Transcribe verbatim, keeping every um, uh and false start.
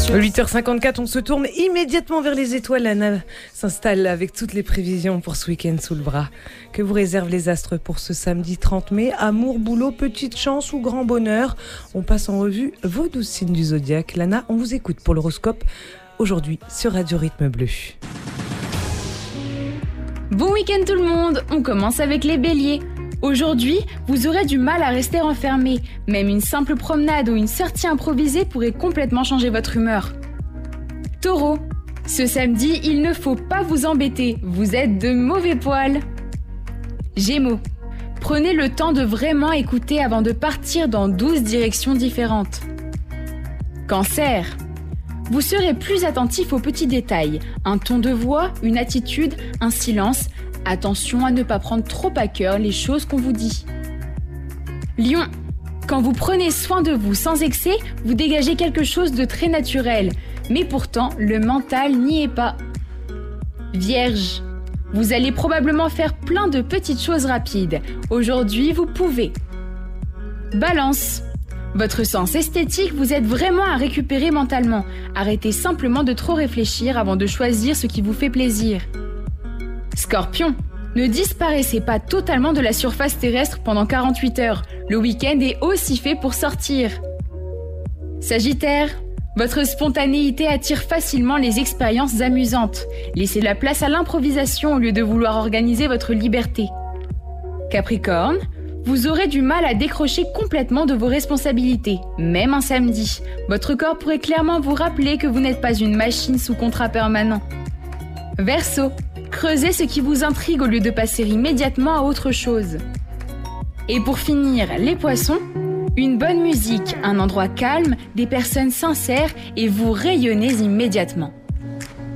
huit heures cinquante-quatre, on se tourne immédiatement vers les étoiles. Anna s'installe avec toutes les prévisions pour ce week-end sous le bras. Que vous réservent les astres pour ce samedi trente mai? Amour, boulot, petite chance ou grand bonheur? On passe en revue vos douze signes du zodiaque. Lana, on vous écoute pour l'horoscope aujourd'hui sur Radio Rythme Bleu. Bon week-end tout le monde, on commence avec les béliers. Aujourd'hui, vous aurez du mal à rester enfermé. Même une simple promenade ou une sortie improvisée pourrait complètement changer votre humeur. Taureau, ce samedi, il ne faut pas vous embêter, vous êtes de mauvais poils. Gémeaux, prenez le temps de vraiment écouter avant de partir dans douze directions différentes. Cancer, vous serez plus attentif aux petits détails, un ton de voix, une attitude, un silence. Attention à ne pas prendre trop à cœur les choses qu'on vous dit. Lion, quand vous prenez soin de vous sans excès, vous dégagez quelque chose de très naturel. Mais pourtant, le mental n'y est pas. Vierge, vous allez probablement faire plein de petites choses rapides. Aujourd'hui, vous pouvez. Balance, votre sens esthétique vous aide vraiment à récupérer mentalement. Arrêtez simplement de trop réfléchir avant de choisir ce qui vous fait plaisir. Scorpion, ne disparaissez pas totalement de la surface terrestre pendant quarante-huit heures. Le week-end est aussi fait pour sortir. Sagittaire, votre spontanéité attire facilement les expériences amusantes. Laissez la place à l'improvisation au lieu de vouloir organiser votre liberté. Capricorne, vous aurez du mal à décrocher complètement de vos responsabilités, même un samedi. Votre corps pourrait clairement vous rappeler que vous n'êtes pas une machine sous contrat permanent. Verseau, creusez ce qui vous intrigue au lieu de passer immédiatement à autre chose. Et pour finir, les poissons, une bonne musique, un endroit calme, des personnes sincères et vous rayonnez immédiatement.